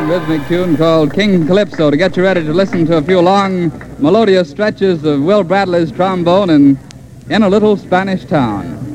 rhythmic tune called King Calypso to get you ready to listen to a few long, melodious stretches of Will Bradley's trombone in a little Spanish town.